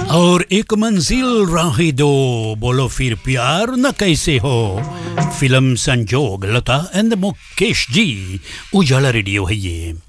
और एक मंजिल राही दो बोलो फिर प्यार न कैसे हो फिल्म संजोग लता एंड मुकेश जी उजाला रेडियो है ये